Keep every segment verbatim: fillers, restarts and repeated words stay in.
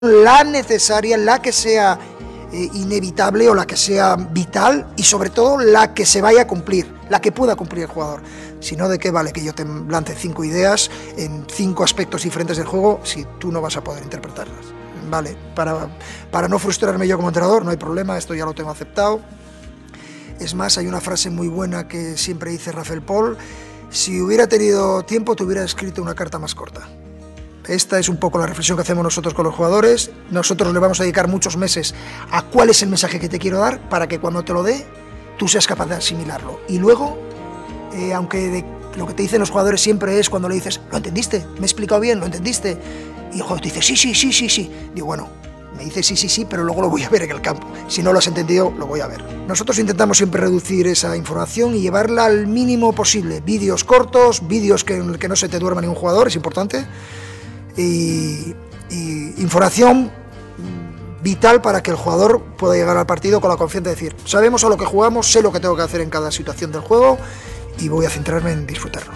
la necesaria, la que sea eh, inevitable o la que sea vital y sobre todo la que se vaya a cumplir, la que pueda cumplir el jugador. Si no, ¿de qué vale que yo te lance cinco ideas en cinco aspectos diferentes del juego si tú no vas a poder interpretarlas? Vale, para, para no frustrarme yo como entrenador, no hay problema, esto ya lo tengo aceptado. Es más, hay una frase muy buena que siempre dice Rafael Paul: si hubiera tenido tiempo te hubiera escrito una carta más corta. Esta es un poco la reflexión que hacemos nosotros con los jugadores. Nosotros le vamos a dedicar muchos meses a cuál es el mensaje que te quiero dar para que cuando te lo dé tú seas capaz de asimilarlo. Y luego, eh, aunque de, lo que te dicen los jugadores siempre es cuando le dices: ¿lo entendiste? ¿Me he explicado bien? ¿Lo entendiste? Y el jugador te dice: sí, sí, sí, sí, sí. Digo, bueno, me dice sí, sí, sí, pero luego lo voy a ver en el campo. Si no lo has entendido, lo voy a ver. Nosotros intentamos siempre reducir esa información y llevarla al mínimo posible. Vídeos cortos, vídeos que, en el que no se te duerma ningún jugador, es importante. Y, y información vital para que el jugador pueda llegar al partido con la confianza de decir: sabemos a lo que jugamos, sé lo que tengo que hacer en cada situación del juego y voy a centrarme en disfrutarlo.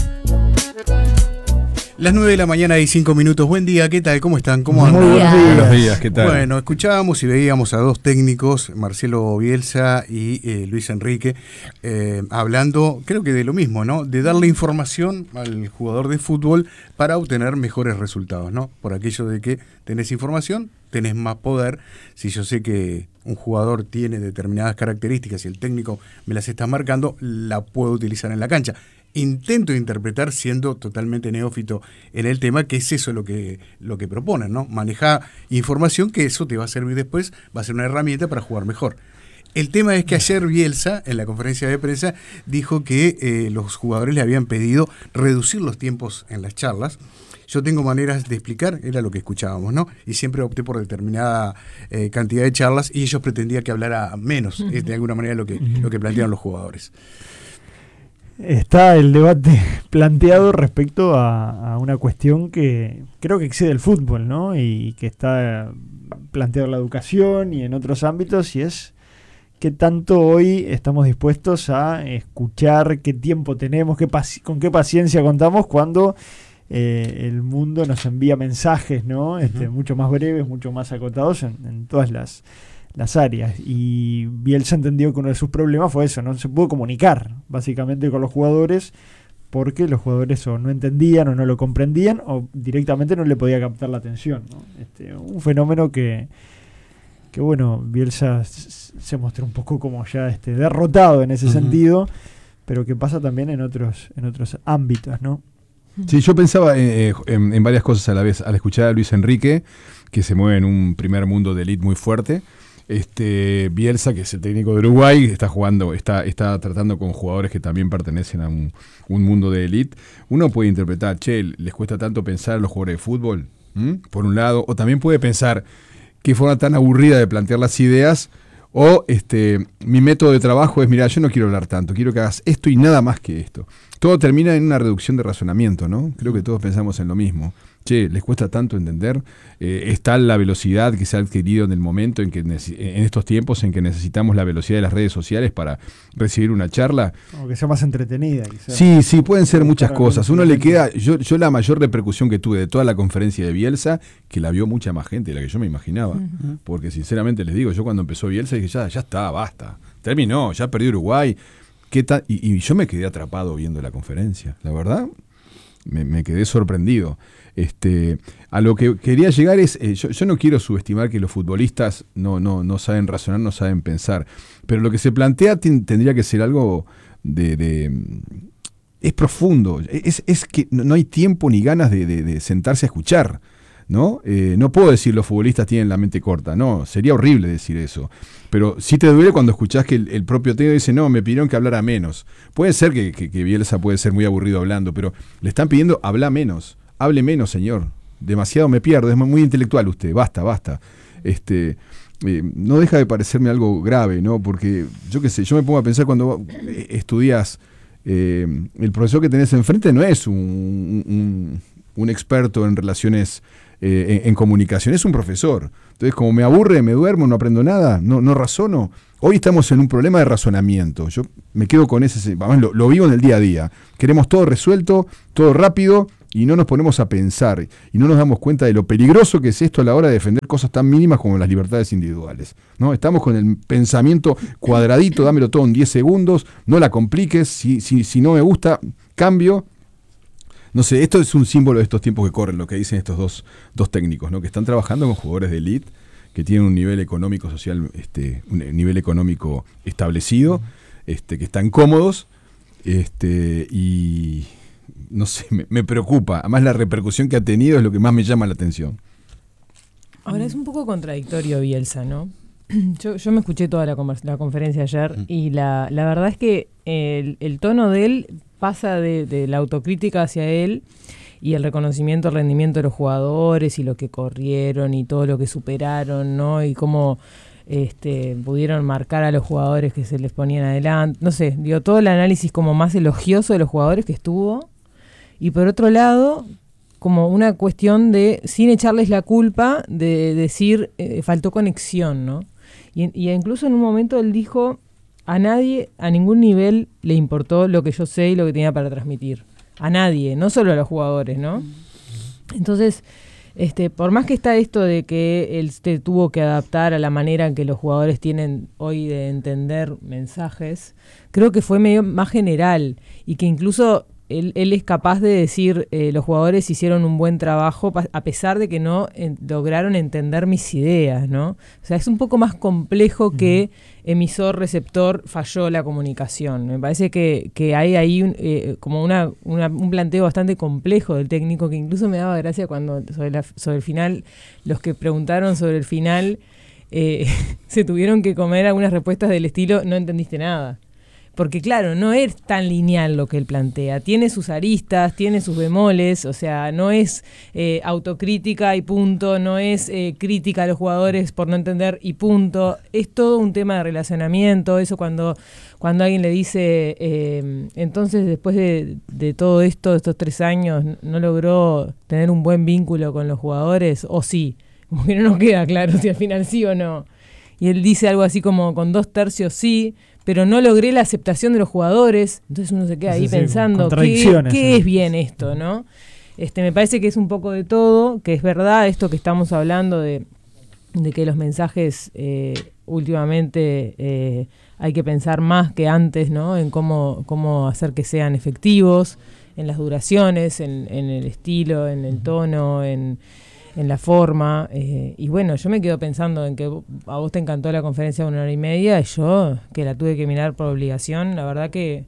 Las nueve de la mañana y cinco minutos. Buen día, ¿qué tal? ¿Cómo están? ¿Cómo andan? Muy buenos días. Buenos días, ¿qué tal? Bueno, escuchábamos y veíamos a dos técnicos, Marcelo Bielsa y eh, Luis Enrique, eh, hablando, creo que de lo mismo, ¿no? De darle información al jugador de fútbol para obtener mejores resultados, ¿no? Por aquello de que tenés información, tenés más poder. Si yo sé que un jugador tiene determinadas características y el técnico me las está marcando, la puedo utilizar en la cancha. Intento interpretar siendo totalmente neófito en el tema, que es eso lo que, lo que proponen, ¿no? Manejar información que eso te va a servir después, va a ser una herramienta para jugar mejor. El tema es que ayer Bielsa, en la conferencia de prensa, dijo que eh, los jugadores le habían pedido reducir los tiempos en las charlas. Yo tengo maneras de explicar, era lo que escuchábamos, ¿no? Y siempre opté por determinada eh, cantidad de charlas y ellos pretendían que hablara menos, es de alguna manera lo que, lo que plantearon los jugadores. Está el debate planteado respecto a, a una cuestión que creo que excede el fútbol, ¿no? Y que está planteado en la educación y en otros ámbitos, y es qué tanto hoy estamos dispuestos a escuchar, qué tiempo tenemos, qué paci- con qué paciencia contamos cuando eh, el mundo nos envía mensajes, ¿no? Este, uh-huh. mucho más breves, mucho más acotados en, en todas las las áreas, y Bielsa entendió que uno de sus problemas fue eso, no se pudo comunicar básicamente con los jugadores porque los jugadores o no entendían o no lo comprendían o directamente no le podía captar la atención, ¿no? Este, un fenómeno que que bueno, Bielsa se mostró un poco como ya este, derrotado en ese uh-huh. sentido, pero que pasa también en otros en otros ámbitos, ¿no? Sí, yo pensaba eh, en, en varias cosas a la vez al escuchar a Luis Enrique, que se mueve en un primer mundo de elite muy fuerte. Este Bielsa, que es el técnico de Uruguay, está jugando, está, está tratando con jugadores que también pertenecen a un, un mundo de élite. Uno puede interpretar, che, les cuesta tanto pensar a los jugadores de fútbol, ¿Mm? por un lado, o también puede pensar qué forma tan aburrida de plantear las ideas, o este mi método de trabajo es, mira, yo no quiero hablar tanto, quiero que hagas esto y nada más que esto. Todo termina en una reducción de razonamiento, ¿no? Creo que todos pensamos en lo mismo. Che, ¿les cuesta tanto entender? Eh, ¿Está la velocidad que se ha adquirido en el momento en que en estos tiempos en que necesitamos la velocidad de las redes sociales para recibir una charla? O que sea más entretenida. Quizás. Sí, sí, pueden ser muchas cosas. Uno le queda, yo, yo la mayor repercusión que tuve de toda la conferencia de Bielsa, que la vio mucha más gente de la que yo me imaginaba. Uh-huh. Porque sinceramente les digo, yo cuando empezó Bielsa dije, ya, ya está, basta. Terminó, ya perdió Uruguay. ¿Qué tal? Y, y yo me quedé atrapado viendo la conferencia. La verdad, me, me quedé sorprendido. Este, a lo que quería llegar es, eh, yo, yo no quiero subestimar que los futbolistas no, no, no saben razonar, no saben pensar, pero lo que se plantea ten, tendría que ser algo de, de es profundo, es, es que no hay tiempo ni ganas de, de, de sentarse a escuchar, ¿no? Eh, no puedo decir los futbolistas tienen la mente corta, no, sería horrible decir eso, pero sí te duele cuando escuchás que el, el propio técnico dice, no, me pidieron que hablara menos. Puede ser que, que, que Bielsa puede ser muy aburrido hablando, pero le están pidiendo habla menos. Hable menos, señor. Demasiado me pierdo. Es muy intelectual usted. Basta, basta. Este, eh, no deja de parecerme algo grave, ¿no? Porque, yo qué sé, yo me pongo a pensar cuando estudias, eh, el profesor que tenés enfrente no es un, un, un experto en relaciones, eh, en, en comunicación, es un profesor. Entonces, como me aburre, me duermo, no aprendo nada, no, no razono. Hoy estamos en un problema de razonamiento. Yo me quedo con ese, lo, lo vivo en el día a día. Queremos todo resuelto, todo rápido, y no nos ponemos a pensar y no nos damos cuenta de lo peligroso que es esto a la hora de defender cosas tan mínimas como las libertades individuales, ¿no? Estamos con el pensamiento cuadradito, dámelo todo en diez segundos, no la compliques, si, si, si no me gusta, cambio. No sé, esto es un símbolo de estos tiempos que corren, lo que dicen estos dos, dos técnicos, ¿no? Que están trabajando con jugadores de elite, que tienen un nivel económico social, este, un nivel económico establecido, este, que están cómodos, este, y no sé, me, me preocupa. Además la repercusión que ha tenido es lo que más me llama la atención. Ahora es un poco contradictorio Bielsa, ¿no? Yo, yo me escuché toda la, la conferencia ayer y la, la verdad es que el, el tono de él pasa de, de la autocrítica hacia él y el reconocimiento del rendimiento de los jugadores y lo que corrieron y todo lo que superaron, ¿no? Y cómo este, pudieron marcar a los jugadores que se les ponían adelante. No sé, dio todo el análisis como más elogioso de los jugadores que estuvo. Y por otro lado, como una cuestión de, sin echarles la culpa, de decir, eh, faltó conexión, ¿no? Y, y incluso en un momento él dijo, a nadie, a ningún nivel le importó lo que yo sé y lo que tenía para transmitir. A nadie, no solo a los jugadores, ¿no? Entonces, este, por más que está esto de que él se tuvo que adaptar a la manera en que los jugadores tienen hoy de entender mensajes, creo que fue medio más general y que incluso él, él es capaz de decir, eh, los jugadores hicieron un buen trabajo pa- a pesar de que no en, lograron entender mis ideas, ¿no? O sea, es un poco más complejo que emisor-receptor falló la comunicación. Me parece que, que hay ahí un, eh, como una, una, un planteo bastante complejo del técnico, que incluso me daba gracia cuando sobre, la, sobre el final, los que preguntaron sobre el final eh, se tuvieron que comer algunas respuestas del estilo, no entendiste nada. Porque claro, no es tan lineal lo que él plantea, tiene sus aristas, tiene sus bemoles, o sea, no es eh, autocrítica y punto, no es eh, crítica a los jugadores por no entender y punto, es todo un tema de relacionamiento, eso cuando, cuando alguien le dice, eh, entonces después de, de todo esto, de estos tres años, no logró tener un buen vínculo con los jugadores, o sí, como que no nos queda claro si al final sí o no. Y él dice algo así como con dos tercios sí, pero no logré la aceptación de los jugadores, entonces uno se queda ahí sí, pensando, ¿qué, qué es bien esto, no? Este, me parece que es un poco de todo, que es verdad esto que estamos hablando de, de que los mensajes eh, últimamente eh, hay que pensar más que antes, ¿no? En cómo, cómo hacer que sean efectivos, en las duraciones, en, en el estilo, en el tono, en... en la forma, eh, y bueno, yo me quedo pensando en que a vos te encantó la conferencia de una hora y media, y yo, que la tuve que mirar por obligación, la verdad que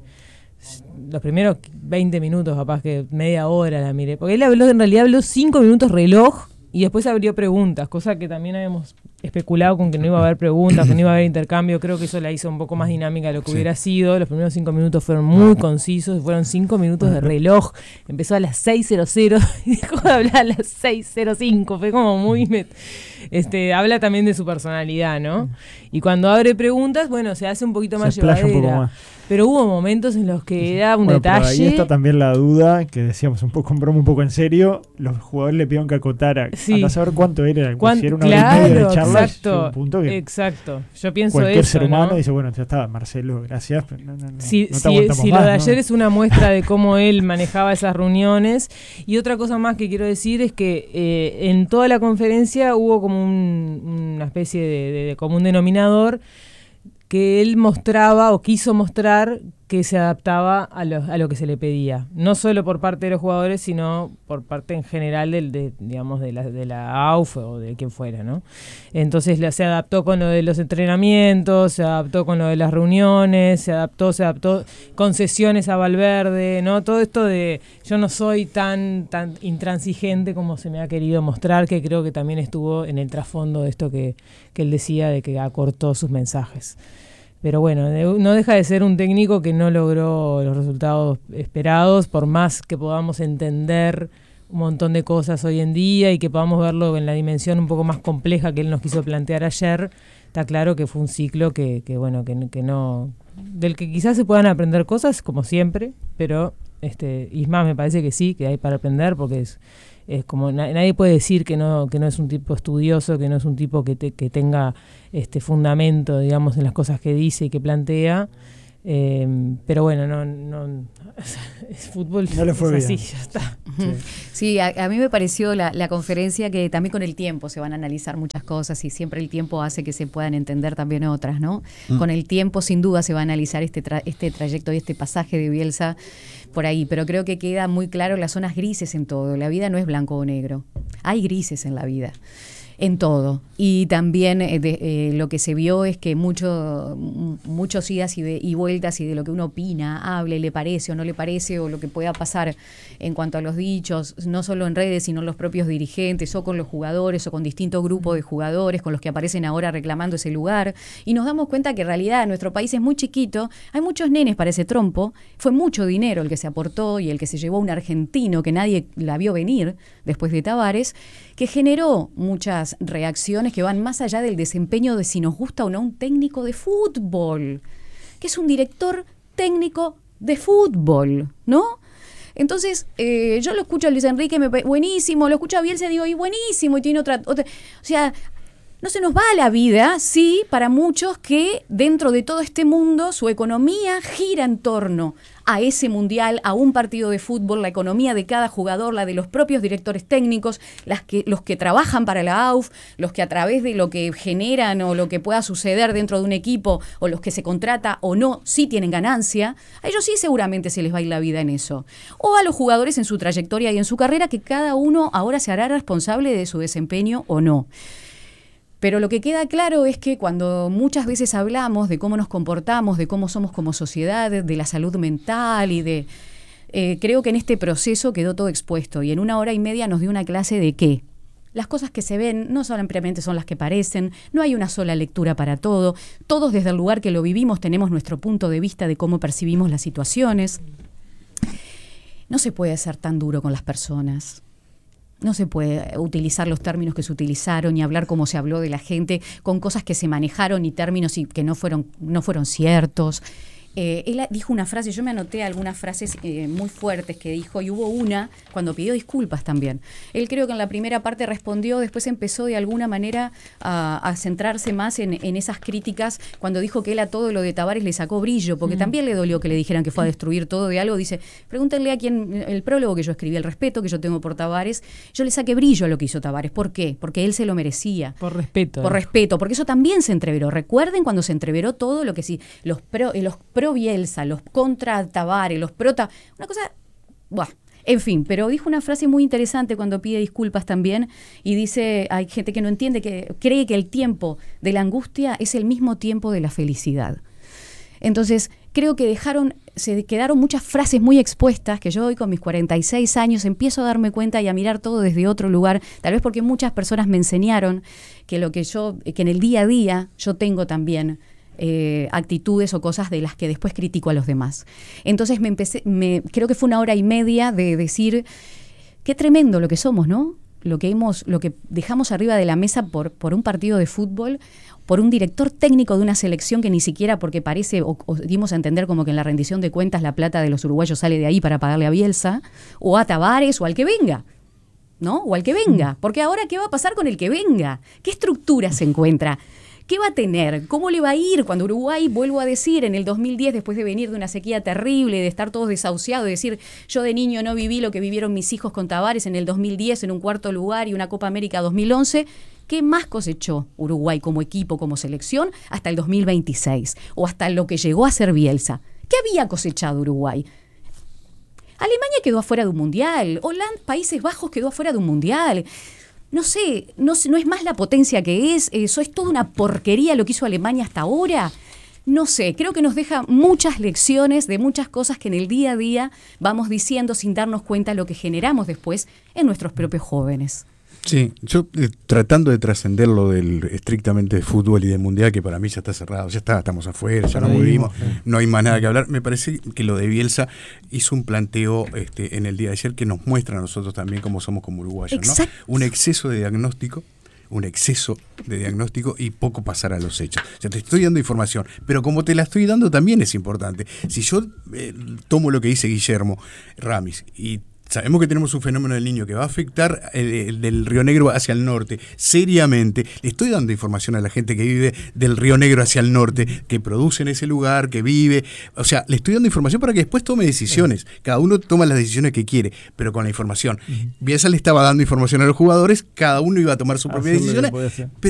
los primeros veinte minutos, capaz que media hora la miré, porque él habló, en realidad habló cinco minutos reloj, y después abrió preguntas, cosa que también habíamos especulado con que no iba a haber preguntas, que no iba a haber intercambio. Creo que eso la hizo un poco más dinámica de lo que sí. hubiera sido. Los primeros cinco minutos fueron muy concisos, fueron cinco minutos de reloj. Empezó a las seis cero cero y dejó de hablar a las seis cero cinco. Fue como muy... Este, habla también de su personalidad, ¿no? Y cuando abre preguntas, bueno, se hace un poquito más llevadera. Un poco más. Pero hubo momentos en los que era un bueno, detalle... Pero ahí está también la duda, que decíamos un poco en broma, un poco en serio, los jugadores le pidieron que acotara, sí. a saber cuánto era, ¿Cuán, si era una claro, hora y media de charla, exacto, un punto que exacto. Yo pienso cualquier eso, ser humano ¿no? dice, bueno, ya está, Marcelo, gracias, pero no, no, no, si, no te si, aguantamos si más, lo de ¿no? ayer es una muestra de cómo él manejaba esas reuniones. Y otra cosa más que quiero decir es que eh, en toda la conferencia hubo como un, una especie de, de, de común denominador que él mostraba o quiso mostrar que se adaptaba a lo, a lo que se le pedía, no solo por parte de los jugadores, sino por parte en general del, de, digamos, de la, de la A U F o de quien fuera, ¿no? Entonces la, se adaptó con lo de los entrenamientos, se adaptó con lo de las reuniones, se adaptó, se adaptó concesiones a Valverde, ¿no? Todo esto de yo no soy tan, tan intransigente como se me ha querido mostrar, que creo que también estuvo en el trasfondo de esto que, que él decía de que acortó sus mensajes. Pero bueno, no deja de ser un técnico que no logró los resultados esperados, por más que podamos entender un montón de cosas hoy en día y que podamos verlo en la dimensión un poco más compleja que él nos quiso plantear ayer. Está claro que fue un ciclo que, que bueno, que, que no, del que quizás se puedan aprender cosas, como siempre, pero este, y más me parece que sí, que hay para aprender, porque es, es como na- nadie puede decir que no, que no es un tipo estudioso, que no es un tipo que, te, que tenga este fundamento, digamos, en las cosas que dice y que plantea. Eh, pero bueno, no, no es fútbol, no le fue es así, bien. ya está. Sí, sí a, a mí me pareció la, la conferencia que también con el tiempo se van a analizar muchas cosas y siempre el tiempo hace que se puedan entender también otras, ¿no? Mm. Con el tiempo sin duda se va a analizar este, tra- este trayecto y este pasaje de Bielsa por ahí, pero creo que queda muy claro las zonas grises en todo. La vida no es blanco o negro, hay grises en la vida. En todo. Y también eh, de, eh, lo que se vio es que mucho, muchos idas y, de, y vueltas y de lo que uno opina, hable, le parece o no le parece, o lo que pueda pasar en cuanto a los dichos, no solo en redes, sino en los propios dirigentes, o con los jugadores, o con distintos grupos de jugadores, con los que aparecen ahora reclamando ese lugar. Y nos damos cuenta que en realidad nuestro país es muy chiquito, hay muchos nenes para ese trompo, fue mucho dinero el que se aportó y el que se llevó un argentino que nadie la vio venir después de Tavares, que generó muchas reacciones que van más allá del desempeño de si nos gusta o no un técnico de fútbol, que es un director técnico de fútbol, ¿no? Entonces, eh, yo lo escucho a Luis Enrique, me, buenísimo, lo escucho a Bielsa y digo, y buenísimo, y tiene otra, otra... O sea, no se nos va la vida, sí, para muchos que dentro de todo este mundo su economía gira en torno a ese mundial, a un partido de fútbol, la economía de cada jugador, la de los propios directores técnicos, las que, los que trabajan para la A U F, los que a través de lo que generan o lo que pueda suceder dentro de un equipo o los que se contrata o no, sí tienen ganancia, a ellos sí seguramente se les va a ir la vida en eso. O a los jugadores en su trayectoria y en su carrera, que cada uno ahora se hará responsable de su desempeño o no. Pero lo que queda claro es que cuando muchas veces hablamos de cómo nos comportamos, de cómo somos como sociedad, de la salud mental y de... Eh, creo que en este proceso quedó todo expuesto y en una hora y media nos dio una clase de qué. Las cosas que se ven no solamente son las que parecen, no hay una sola lectura para todo, todos desde el lugar que lo vivimos tenemos nuestro punto de vista de cómo percibimos las situaciones. No se puede ser tan duro con las personas. No se puede utilizar los términos que se utilizaron y hablar como se habló de la gente con cosas que se manejaron y términos y que no fueron, no fueron ciertos. Eh, él dijo una frase, yo me anoté algunas frases eh, muy fuertes que dijo y hubo una cuando pidió disculpas también. Él creo que en la primera parte respondió, después empezó de alguna manera a, a centrarse más en, en esas críticas cuando dijo que él a todo lo de Tavares le sacó brillo, porque mm. también le dolió que le dijeran que fue a destruir todo de algo. Dice, pregúntenle a quien, el prólogo que yo escribí, el respeto que yo tengo por Tavares, yo le saqué brillo a lo que hizo Tavares. ¿Por qué? Porque él se lo merecía. Por respeto. Por eh. respeto, porque eso también se entreveró. Recuerden cuando se entreveró todo lo que sí, los pro, los pro Bielsa, los contra Tavares, los prota, una cosa, buah, en fin, pero dijo una frase muy interesante cuando pide disculpas también y dice, hay gente que no entiende, que cree que el tiempo de la angustia es el mismo tiempo de la felicidad. Entonces, creo que dejaron, se quedaron muchas frases muy expuestas que yo hoy con mis cuarenta y seis años empiezo a darme cuenta y a mirar todo desde otro lugar, tal vez porque muchas personas me enseñaron que lo que yo, que en el día a día yo tengo también Eh, actitudes o cosas de las que después critico a los demás. Entonces me empecé, me, creo que fue una hora y media de decir qué tremendo lo que somos, ¿no? Lo que hemos, lo que dejamos arriba de la mesa por, por un partido de fútbol, por un director técnico de una selección que ni siquiera, porque parece, o, o dimos a entender como que en la rendición de cuentas la plata de los uruguayos sale de ahí para pagarle a Bielsa, o a Tavares, o al que venga, ¿no? O al que venga. Porque ahora, ¿qué va a pasar con el que venga? ¿Qué estructura se encuentra? ¿Qué va a tener? ¿Cómo le va a ir cuando Uruguay, vuelvo a decir, en el dos mil diez, después de venir de una sequía terrible, de estar todos desahuciados, de decir, yo de niño no viví lo que vivieron mis hijos con Tavares en el dos mil diez, en un cuarto lugar y una Copa América dos mil once, ¿qué más cosechó Uruguay como equipo, como selección, hasta el dos mil veintiséis? O hasta lo que llegó a ser Bielsa. ¿Qué había cosechado Uruguay? Alemania quedó afuera de un mundial, Holanda, Países Bajos quedó afuera de un mundial. No sé, no, no es más la potencia que es, eso es toda una porquería lo que hizo Alemania hasta ahora. No sé, creo que nos deja muchas lecciones de muchas cosas que en el día a día vamos diciendo sin darnos cuenta lo que generamos después en nuestros propios jóvenes. Sí, yo eh, tratando de trascender lo del estrictamente de fútbol y de mundial, que para mí ya está cerrado, ya está, estamos afuera, ya no volvimos, no hay más nada que hablar. Me parece que lo de Bielsa hizo un planteo este, en el día de ayer que nos muestra a nosotros también cómo somos como uruguayos, ¿no? Un exceso de diagnóstico, un exceso de diagnóstico y poco pasar a los hechos. O sea, te estoy dando información, pero como te la estoy dando también es importante. Si yo eh, tomo lo que dice Guillermo Ramis y sabemos que tenemos un fenómeno del Niño que va a afectar el, el del Río Negro hacia el norte, seriamente. Le estoy dando información a la gente que vive del Río Negro hacia el norte, que produce en ese lugar, que vive. O sea, le estoy dando información para que después tome decisiones. Cada uno toma las decisiones que quiere, pero con la información. Uh-huh. Bielsa le estaba dando información a los jugadores, cada uno iba a tomar sus propias decisiones, pero